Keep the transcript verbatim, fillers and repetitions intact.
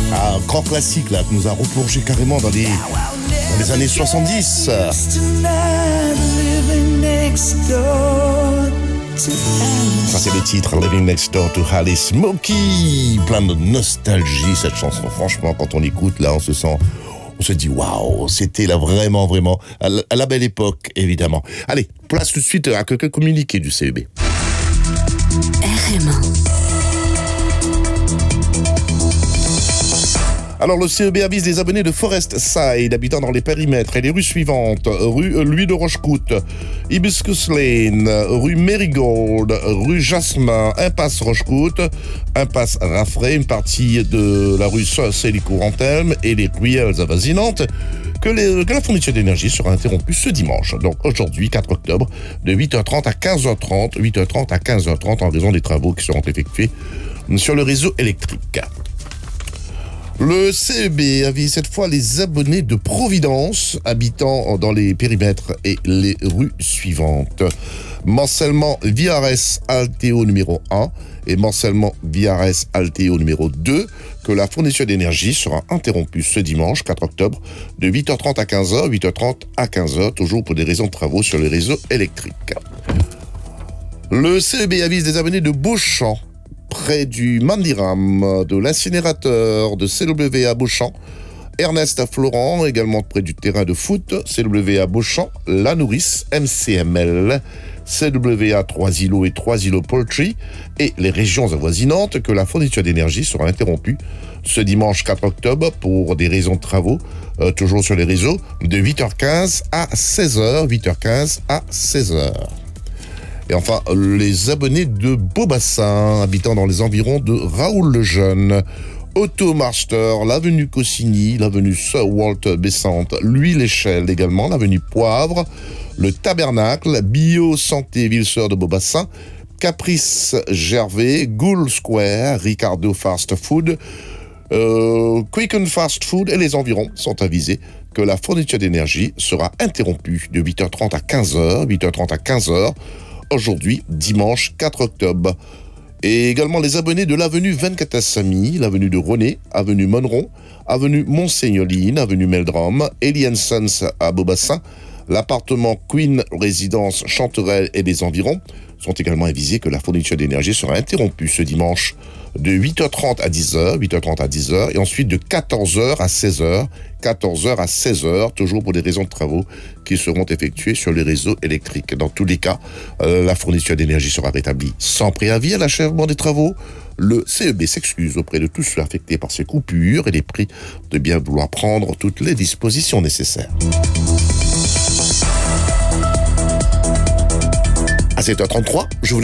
Un grand classique là, qui nous a replongé carrément dans les, dans les années soixante-dix. Ça c'est le titre, Living Next Door to Alice Smokey. Plein de nostalgie cette chanson, franchement quand on l'écoute là on se sent, on se dit waouh, c'était là vraiment vraiment à la, à la belle époque évidemment. Allez, place tout de suite à quelques communiqués du C E B. R M un. Alors le C E B avise les abonnés de Forest Side habitant dans les périmètres et les rues suivantes: rue Louis de Rochecoute, Hibiscus Lane, rue Marigold, rue Jasmin, impasse Rochecoute, impasse Raffray, une partie de la rue Célicourt-Antelme et les ruelles avoisinantes, que, les, que la fourniture d'énergie sera interrompue ce dimanche, donc aujourd'hui quatre octobre, de huit heures trente à quinze heures trente, huit heures trente à quinze heures trente en raison des travaux qui seront effectués sur le réseau électrique. Le C E B avise cette fois les abonnés de Providence habitant dans les périmètres et les rues suivantes: Morcellement Viares Alteo numéro un et Morcellement Viares Alteo numéro deux, que la fourniture d'énergie sera interrompue ce dimanche quatre octobre de huit heures trente à quinze heures, huit heures trente à quinze heures, toujours pour des raisons de travaux sur les réseaux électriques. Le C E B avise les abonnés de Beauchamp, près du Mandiram, de l'incinérateur de C W A Beauchamp, Ernest Florent, également près du terrain de foot, C W A Beauchamp, La Nourrice, M C M L, C W A Trois Îlots et Trois Îlots Poultry et les régions avoisinantes, que la fourniture d'énergie sera interrompue ce dimanche quatre octobre pour des raisons de travaux, euh, toujours sur les réseaux, de huit heures quinze à seize heures, huit heures quinze à seize heures. Et enfin, les abonnés de Beaubassin, habitant dans les environs de Raoul-le-Jeune, Automaster, l'avenue Cossigny, l'avenue Sir Walter Besante, l'Huile-Échelle également, l'avenue Poivre, le Tabernacle, Bio Santé Villeseur de Beaubassin, Caprice Gervais, Gould Square, Ricardo Fast Food, euh, Quicken Fast Food et les environs sont avisés que la fourniture d'énergie sera interrompue de huit heures trente à quinze heures, huit heures trente à quinze heures, aujourd'hui, dimanche quatre octobre. Et également les abonnés de l'avenue Venkateswamy, l'avenue de René, avenue Monneron, avenue Montseigneuline, avenue Meldrum, Alien Sons à Beaubassin, l'appartement Queen Résidence Chanterelle et les environs sont également avisés que la fourniture d'énergie sera interrompue ce dimanche de huit heures trente à dix heures, huit heures trente à dix heures, et ensuite de quatorze heures à seize heures, quatorze heures à seize heures, toujours pour des raisons de travaux qui seront effectués sur les réseaux électriques. Dans tous les cas, euh, la fourniture d'énergie sera rétablie sans préavis à l'achèvement des travaux. Le C E B s'excuse auprès de tous ceux affectés par ces coupures et les prie de bien vouloir prendre toutes les dispositions nécessaires. À sept heures trente-trois, je vous